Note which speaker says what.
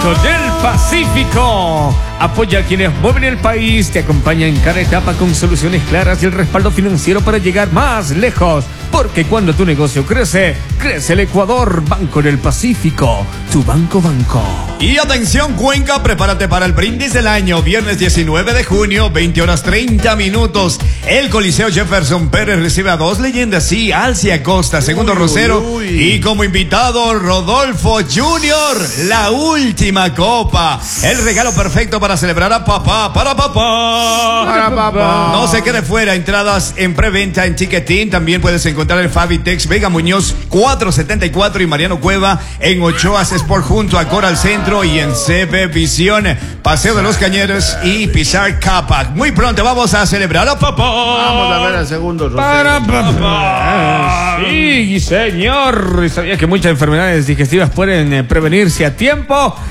Speaker 1: Banco del Pacífico apoya a quienes mueven el país, te acompaña en cada etapa con soluciones claras y el respaldo financiero para llegar más lejos. Porque cuando tu negocio crece, crece el Ecuador. Banco del Pacífico, tu banco.
Speaker 2: Y atención Cuenca, prepárate para el brindis del año, viernes 19 de junio, 20:30. El Coliseo Jefferson Pérez recibe a dos leyendas, sí, Alci Acosta, Segundo Rosero, y como invitado Rodolfo Junior, la última copa. El regalo perfecto para celebrar a papá, para papá. No se quede fuera, entradas en preventa en Ticketin. También puedes encontrar el Fabitex Vega Muñoz 474 y Mariano Cueva en Ochoas Sport junto a Coral Centro y en CB Visión, Paseo de los Cañeros y Pizar Capac. Muy pronto vamos a celebrar a papá.
Speaker 3: Vamos a ver al Segundo Rosero.
Speaker 1: Para papá. Sí, señor. ¿Sabía que muchas enfermedades digestivas pueden prevenirse a tiempo?